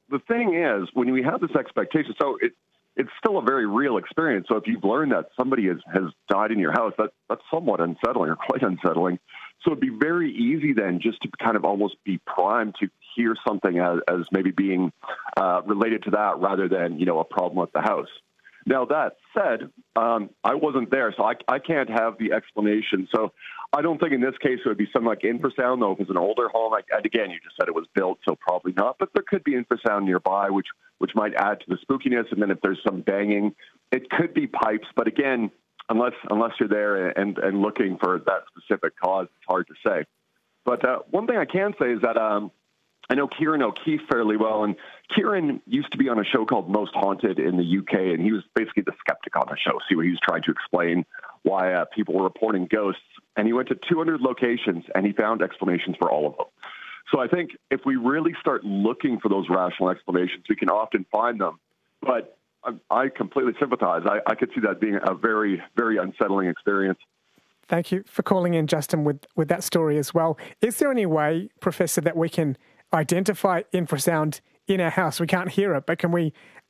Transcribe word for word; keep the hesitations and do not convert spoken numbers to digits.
the thing is, when we have this expectation, so it, it's still a very real experience. So if you've learned that somebody has, has died in your house, that, that's somewhat unsettling or quite unsettling. So it'd be very easy then just to kind of almost be primed to hear something as, as maybe being uh, related to that rather than, you know, a problem with the house. Now, that said, um, I wasn't there, so I, I can't have the explanation. So I don't think in this case it would be something like infrasound, though, if it's an older home. I, and again, you just said it was built, so probably not. But there could be infrasound nearby, which which might add to the spookiness. And then if there's some banging, it could be pipes. But again, unless unless you're there and, and looking for that specific cause, it's hard to say. But uh, one thing I can say is that um, I know Kieran O'Keefe fairly well, and Kieran used to be on a show called Most Haunted in the U K, and he was basically the skeptic on the show. See, he was trying to explain why uh, people were reporting ghosts, and he went to two hundred locations, and he found explanations for all of them. So I think if we really start looking for those rational explanations, we can often find them. But I, I completely sympathize. I, I could see that being a very, very unsettling experience. Thank you for calling in, Justin, with, with that story as well. Is there any way, Professor, that we can identify infrasound in our house? We can't hear it, but can we